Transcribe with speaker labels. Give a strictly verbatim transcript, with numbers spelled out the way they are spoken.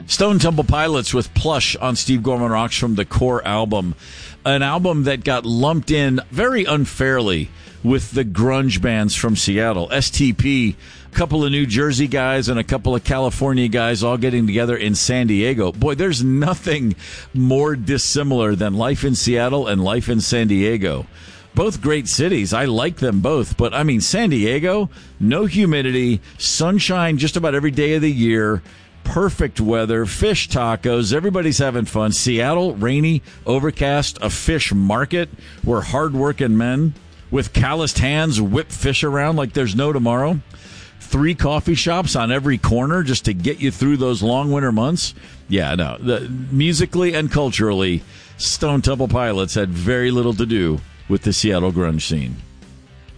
Speaker 1: Stone Temple Pilots with Plush on Steve Gorman Rocks from the Core album. An album that got lumped in very unfairly with the grunge bands from Seattle. S T P, a couple of New Jersey guys and a couple of California guys all getting together in San Diego. Boy, there's nothing more dissimilar than life in Seattle and life in San Diego. Both great cities. I like them both. But, I mean, San Diego, no humidity, sunshine just about every day of the year, perfect weather, fish tacos, everybody's having fun. Seattle, rainy, overcast, a fish market where hardworking men with calloused hands whip fish around like there's no tomorrow. Three coffee shops on every corner just to get you through those long winter months. Yeah, no. The, musically and culturally, Stone Temple Pilots had very little to do with the Seattle grunge scene.